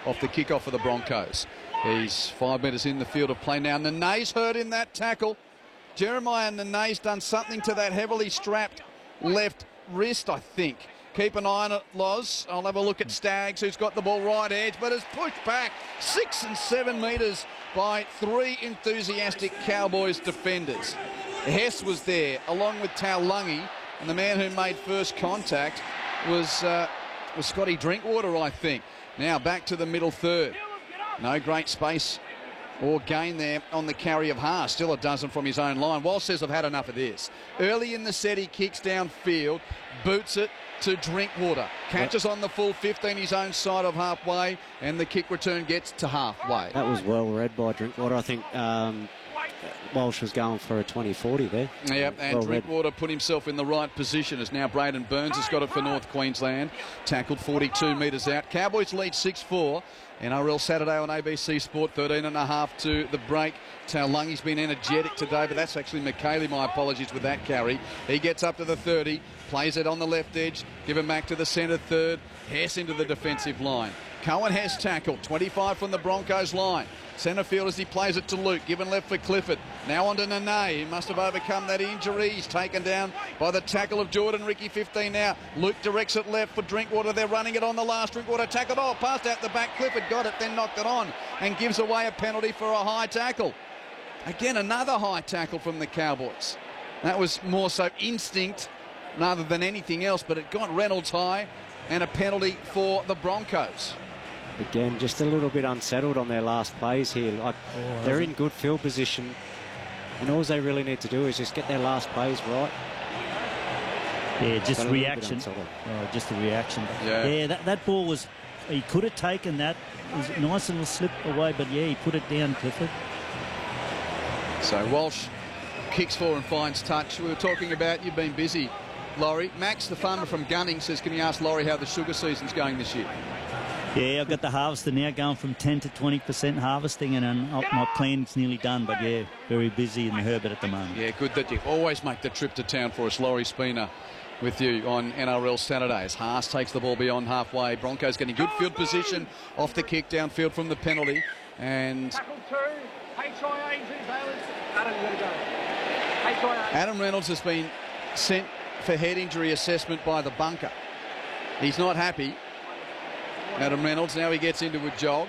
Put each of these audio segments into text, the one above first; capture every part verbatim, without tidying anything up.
off the kickoff for the Broncos. He's five metres in the field of play now. Nene's hurt in that tackle. Jeremiah Nene's done something to that heavily strapped left wrist, I think. Keep an eye on it, Loz. I'll have a look at Staggs, who's got the ball right edge, but has pushed back six and seven metres by three enthusiastic Cowboys defenders. Hess was there, along with Taulagi, and the man who made first contact was, uh, was Scotty Drinkwater, I think. Now back to the middle third. No great space or gain there on the carry of Haas. Still a dozen from his own line. Walsh says, I've had enough of this. Early in the set, he kicks downfield, boots it to Drinkwater. Catches on the full fifteen, his own side of halfway, and the kick return gets to halfway. That was well read by Drinkwater. I think um, Walsh was going for a twenty forty there. Yep, and well Drinkwater read. Put himself in the right position as now Braden Burns has got it for North Queensland. Tackled forty-two metres out. Cowboys lead six four. N R L Saturday on A B C Sport, thirteen and a half to the break. Taulungi's been energetic today, but that's actually McKaylee, my apologies with that carry. He gets up to the thirty, plays it on the left edge, give him back to the centre third. Hess into the defensive line. Cohen Hess tackled, twenty-five from the Broncos line. Centre field as he plays it to Luke, given left for Clifford. Now on to Nene, he must have overcome that injury. He's taken down by the tackle of Jordan Ricky, fifteen now. Luke directs it left for Drinkwater. They're running it on the last. Drinkwater tackled. Oh, passed out the back. Clifford got it, then knocked it on and gives away a penalty for a high tackle. Again, another high tackle from the Cowboys. That was more so instinct rather than anything else, but it got Reynolds high and a penalty for the Broncos. Again, just a little bit unsettled on their last plays here. Like oh, they're in good field position, and all they really need to do is just get their last plays right. Yeah, just reaction. Oh, just the reaction. Yeah, yeah that, that ball was, he could have taken that. It was a nice little slip away, but yeah, he put it down, Clifford. So Walsh kicks for and finds touch. We were talking about, you've been busy, Laurie. Max, the farmer from Gunning, says, can you ask Laurie how the sugar season's going this year? Yeah, I've got the harvester now going from ten to twenty percent harvesting, and um, my plan's nearly done, but yeah, very busy in the Herbert at the moment. Yeah, good that you always make the trip to town for us. Laurie Spina with you on N R L Saturdays. Haas takes the ball beyond halfway. Broncos getting good field position off the kick downfield from the penalty. And Adam Reynolds has been sent for head injury assessment by the bunker. He's not happy. Adam Reynolds, now he gets into a jog.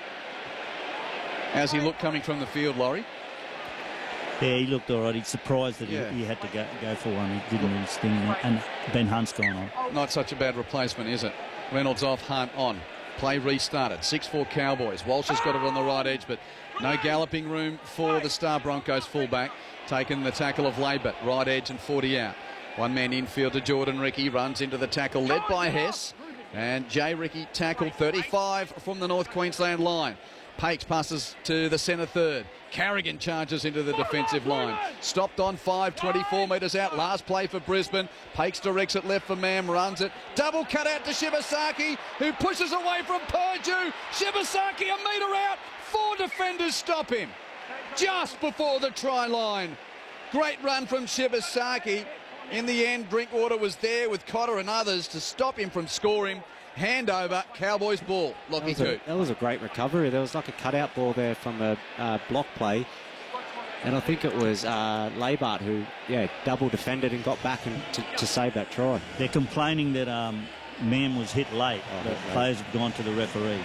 How's he look coming from the field, Laurie? Yeah, he looked all right. He's surprised that yeah. he, he had to go, go for one. He didn't really sting, and Ben Hunt's gone on. Not such a bad replacement, is it? Reynolds off, Hunt on. Play restarted. six four Cowboys. Walsh has got it on the right edge, but no galloping room for the Star Broncos fullback. Taking the tackle of Labour, right edge and forty out. One man infield to Jordan Ricky, runs into the tackle led by Hess. And Jay Ricky tackled thirty-five from the North Queensland line. Pakes passes to the centre third. Carrigan charges into the defensive line. Stopped on five, twenty-four metres out. Last play for Brisbane. Pakes directs it left for Mam, runs it. Double cut out to Shibasaki, who pushes away from Purdue. Shibasaki a metre out. Four defenders stop him just before the try line. Great run from Shibasaki. In the end, Drinkwater was there with Cotter and others to stop him from scoring. Handover, Cowboys ball. Lockie Coote. That was a great recovery. There was like a cutout ball there from a uh, block play. And I think it was uh, Labart who, yeah, double defended and got back and to, to save that try. They're complaining that um, Mam was hit late. Oh, the players have gone to the referee.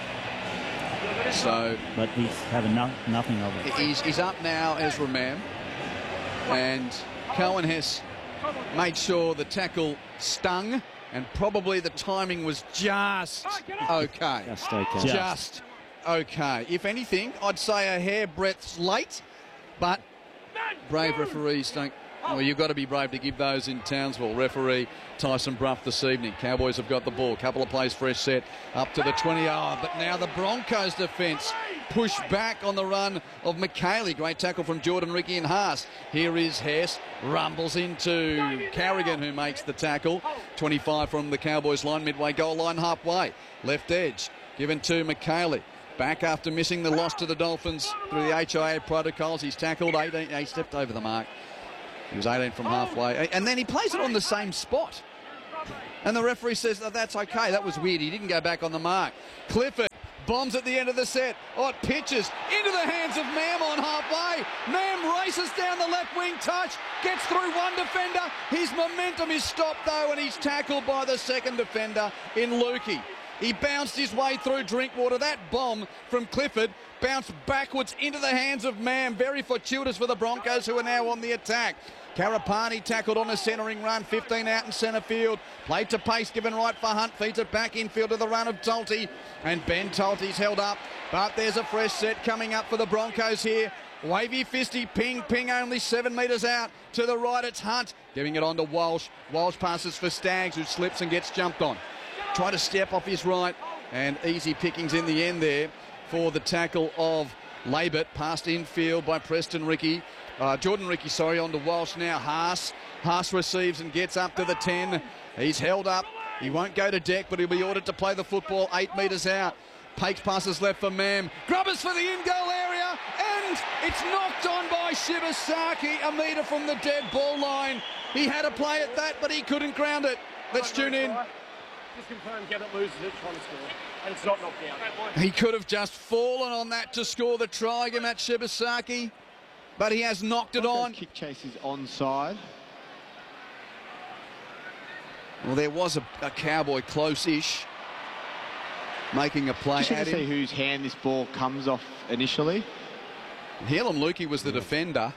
So, but he's having no, nothing of it. He's, he's up now, Ezra Mam. And Cohen Hess made sure the tackle stung, and probably the timing was just okay. Just okay. Just okay. If anything, I'd say a hair breadth late, but brave referees don't. Well, you've got to be brave to give those in Townsville. Referee Tyson Bruff this evening. Cowboys have got the ball. Couple of plays fresh set up to the twenty. Oh, but now the Broncos defence push back on the run of McKaylee. Great tackle from Jordan Ricky and Haas. Here is Hess. Rumbles into Carrigan, who makes the tackle. twenty-five from the Cowboys line, midway goal line, halfway. Left edge given to McKaylee. Back after missing the loss to the Dolphins through the H I A protocols. He's tackled eighteen. He stepped over the mark. He was eighteen from halfway. And then he plays it on the same spot. And the referee says, oh, that's okay. That was weird. He didn't go back on the mark. Clifford Bombs at the end of the set. Oh, it pitches into the hands of Mam on halfway. Mam races down the left wing touch, gets through one defender. His momentum is stopped though, and he's tackled by the second defender in Lukey. He bounced his way through Drinkwater. That bomb from Clifford bounced backwards into the hands of Mam. Very fortuitous for the Broncos, who are now on the attack. Karapani tackled on a centering run, fifteen out in centre field. Played to pace, given right for Hunt. Feeds it back infield to the run of Tolte. And Ben Tolte's held up. But there's a fresh set coming up for the Broncos here. Wavy fisty, ping, ping only seven metres out. To the right, it's Hunt. Giving it on to Walsh. Walsh passes for Staggs, who slips and gets jumped on. Try to step off his right. And easy pickings in the end there for the tackle of Labert. Passed infield by Preston Ricky. Uh, Jordan Ricky, sorry, on to Walsh now. Haas. Haas receives and gets up to the ten. He's held up. He won't go to deck, but he'll be ordered to play the football eight metres out. Pakes passes left for Mam. Grubbers for the in-goal area. And it's knocked on by Shibasaki, a metre from the dead ball line. He had a play at that, but he couldn't ground it. Let's tune in. Just confirm, get it, loses it, trying to score. And it's not knocked down. He could have just fallen on that to score the try against Matt Shibasaki, but he has knocked it on. Kick chase is onside. Well, there was a, a Cowboy close-ish making a play Just at to see him. whose hand this ball comes off initially. Helam Lukey was the defender.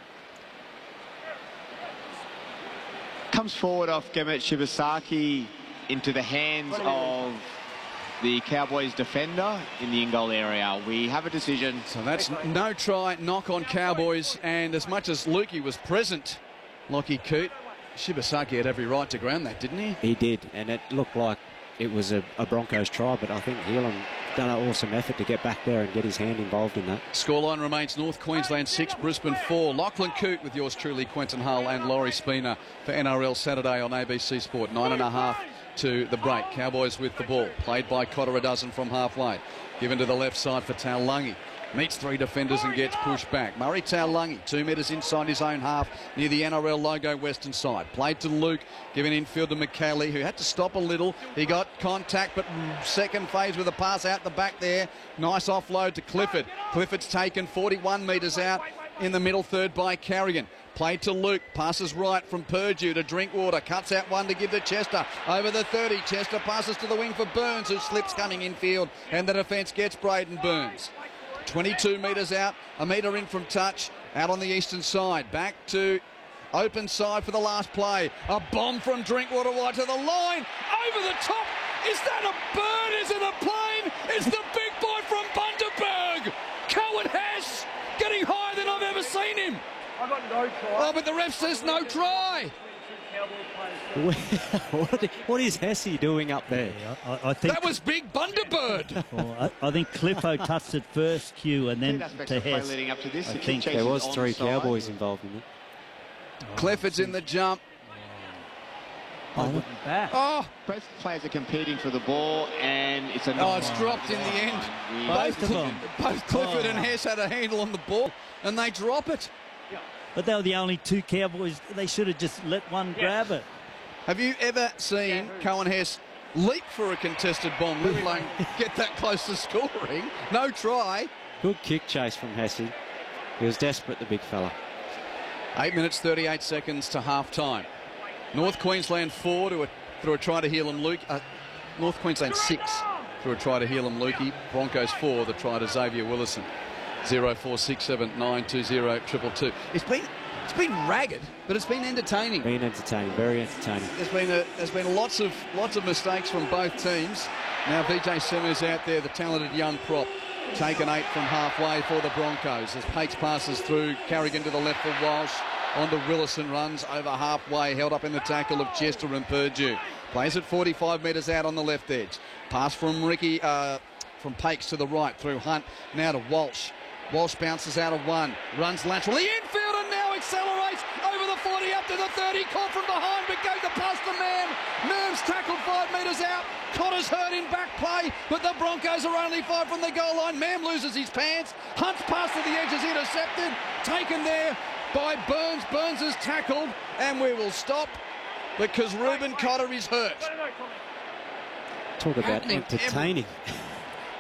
Comes forward off Gemet Shibasaki into the hands of the Cowboys defender in the in-goal area. We have a decision. So that's no try, knock on Cowboys, and as much as Lukey was present, Lockie Coote, Shibasaki had every right to ground that, didn't he? He did, and it looked like it was a, a Broncos try, but I think Helam done an awesome effort to get back there and get his hand involved in that. Scoreline remains North Queensland six, Brisbane four. Lachlan Coote with yours truly, Quentin Hull and Laurie Spina for N R L Saturday on A B C Sport. Nine and a half to the break. Cowboys with the ball. Played by Cotter a dozen from halfway. Given to the left side for Taulagi. Meets three defenders and gets pushed back. Murray Taulagi, two metres inside his own half near the N R L logo western side. Played to Luke, given infield to McKelly, who had to stop a little. He got contact, but second phase with a pass out the back there. Nice offload to Clifford. Clifford's taken forty-one metres out in the middle third by Carrigan. Played to Luke, passes right from Purdue to Drinkwater, cuts out one to give to Chester, over the thirty, Chester passes to the wing for Burns, who slips coming infield, and the defence gets Braden Burns. twenty-two metres out, a metre in from touch, out on the eastern side, back to open side for the last play. A bomb from Drinkwater wide to the line, over the top. Is that a bird? Is it a plane? It's the big boy from Bundaberg, Cohen Hess, getting higher than I've ever seen him. I got no try. Oh, but the ref says no try. what, what is Hesse doing up there? I, I think That was big Bunderbird. well, I, I think Cliffo touched it first, Q, and then Aspects to of play Hess. leading up to this. I The kick think chase There is was three onside. Cowboys involved in it. Clifford's in the jump. Oh, back. Oh, Both players are competing for the ball, and it's a oh, knock. it's dropped in the end. We- Both of them. Both Clifford Oh. and Hess had a handle on the ball, and they drop it. But they were the only two Cowboys. They should have just let one grab it. Have you ever seen Cohen Hess leap for a contested bomb, let alone get that close to scoring? No try. Good kick chase from Hesse. He was desperate, the big fella. Eight minutes, thirty-eight seconds to half time. North Queensland four to a, through a try to Helam Luke. Uh, North Queensland six through a try to Helam Lukey. Broncos four, the try to Xavier Willison. zero four six seven nine two zero triple two. It's been it's been ragged, but it's been entertaining. Been entertaining, very entertaining. There's been a, there's been lots of lots of mistakes from both teams. Now V J Simmers out there, the talented young prop, taken eight from halfway for the Broncos as Pakes passes through. Carrigan to the left for Walsh. Onto Willison, runs over halfway, held up in the tackle of Chester and Purdue. Plays at forty-five metres out on the left edge. Pass from Ricky, uh, from Pakes to the right through Hunt. Now to Walsh. Walsh bounces out of one, runs laterally infield and now accelerates over the forty up to the thirty. Caught from behind, but goes the pass to Mam. Mam's tackled five metres out. Cotter's hurt in back play, but the Broncos are only five from the goal line. Mam loses his pants. Hunt's pass to the edge is intercepted. Taken there by Burns. Burns is tackled, and we will stop because Reuben Cotter is hurt. Talk about Happening entertaining.